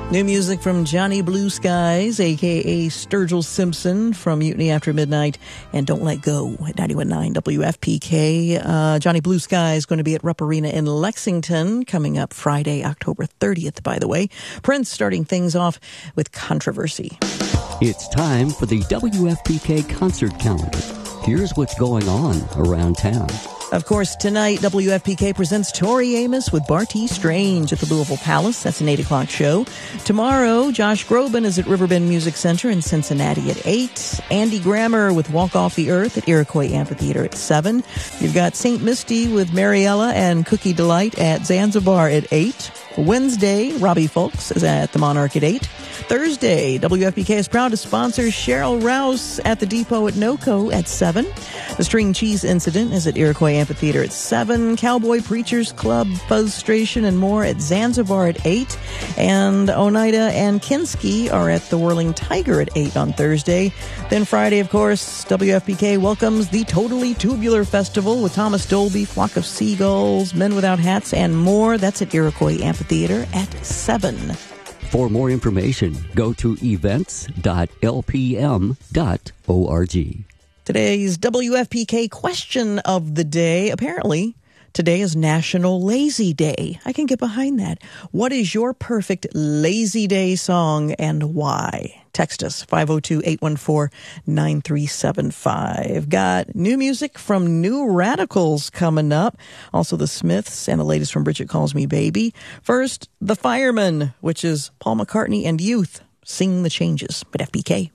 New music from Johnny Blue Skies, a.k.a. Sturgill Simpson from Mutiny After Midnight, and Don't Let Go at 91.9 WFPK. Johnny Blue Skies is going to be at Rupp Arena in Lexington coming up Friday, October 30th, by the way. Prince starting things off with Controversy. It's time for the WFPK concert calendar. Here's what's going on around town. Of course, tonight, WFPK presents Tori Amos with Barty Strange at the Louisville Palace. That's an 8 o'clock show. Tomorrow, Josh Groban is at Riverbend Music Center in Cincinnati at 8. Andy Grammer with Walk Off the Earth at Iroquois Amphitheater at 7. You've got St. Misty with Mariella and Cookie Delight at Zanzibar at 8. Wednesday, Robbie Folks is at the Monarch at 8. Thursday, WFPK is proud to sponsor Cheryl Rouse at the Depot at NOCO at 7. The String Cheese Incident is at Iroquois Amphitheater at 7. Cowboy Preachers Club, Buzz Station, and more at Zanzibar at 8. And Oneida and Kinski are at the Whirling Tiger at 8 on Thursday. Then Friday, of course, WFPK welcomes the Totally Tubular Festival with Thomas Dolby, Flock of Seagulls, Men Without Hats, and more. That's at Iroquois Amphitheater at 7. For more information, go to events.lpm.org. Today's WFPK question of the day. Apparently, today is National Lazy Day. I can get behind that. What is your perfect lazy day song and why? Text us, 502-814-9375. Got new music from New Radicals coming up. Also the Smiths and the latest from Bridget Calls Me Baby. First, The Fireman, which is Paul McCartney and Youth. Sing the Changes at FPK.